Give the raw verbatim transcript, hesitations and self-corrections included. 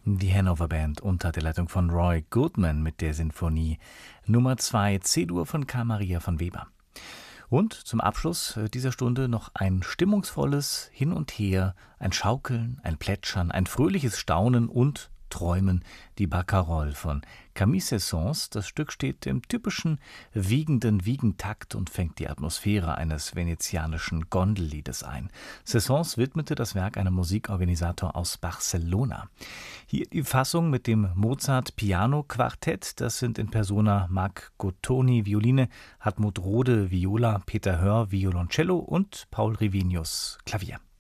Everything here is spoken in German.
Die Hanover Band unter der Leitung von Roy Goodman mit der Sinfonie Nummer zwei C-Dur von Carl Maria von Weber. Und zum Abschluss dieser Stunde noch ein stimmungsvolles Hin und Her, ein Schaukeln, ein Plätschern, ein fröhliches Staunen und Träumen, die Barcarolle von Camille Saint-Saëns. Das Stück steht im typischen wiegenden Wiegentakt und fängt die Atmosphäre eines venezianischen Gondelliedes ein. Saint-Saëns widmete das Werk einem Musikorganisator aus Barcelona. Hier die Fassung mit dem Mozart-Piano-Quartett. Das sind in Persona Marc Gottoni Violine, Hartmut Rode Viola, Peter Hör Violoncello und Paul Rivinius Klavier.